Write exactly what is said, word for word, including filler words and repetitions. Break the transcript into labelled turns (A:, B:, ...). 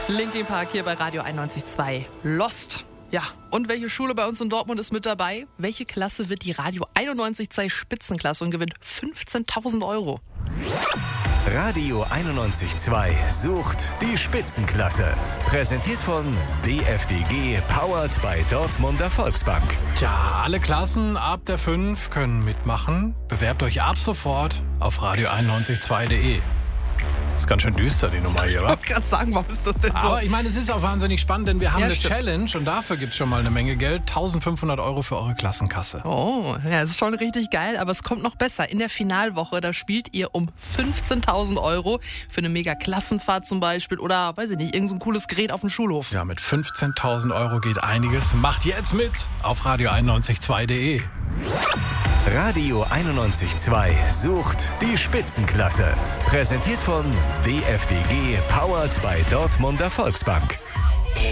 A: Linkin Park hier bei Radio einundneunzig Komma zwei. Lost. Ja, und welche Schule bei uns in Dortmund ist mit dabei? Welche Klasse wird die Radio einundneunzig Komma zwei Spitzenklasse und gewinnt fünfzehntausend Euro?
B: Radio einundneunzig Komma zwei sucht die Spitzenklasse. Präsentiert von D F D G, powered by Dortmunder Volksbank.
C: Tja, alle Klassen ab der fünf können mitmachen. Bewerbt euch ab sofort auf radio einundneunzig Komma zwei punkt de. Ist ganz schön düster, die Nummer hier,
A: Ich
C: wa?
A: wollte gerade sagen, warum ist das denn so?
C: Aber ich meine, es ist auch wahnsinnig spannend, denn wir haben
A: Ja,
C: eine
A: stimmt.
C: Challenge und dafür gibt es schon mal eine Menge Geld. eintausendfünfhundert Euro für eure Klassenkasse.
A: Oh, ja, es ist schon richtig geil, aber es kommt noch besser. In der Finalwoche, da spielt ihr um fünfzehntausend Euro für eine mega Klassenfahrt zum Beispiel oder, weiß ich nicht, irgend so ein cooles Gerät auf dem Schulhof.
C: Ja, mit fünfzehntausend Euro geht einiges. Macht jetzt mit auf radio einundneunzig Komma zwei punkt de.
B: Radio einundneunzig Komma zwei sucht die Spitzenklasse. Präsentiert von D F D G, powered by Dortmunder Volksbank.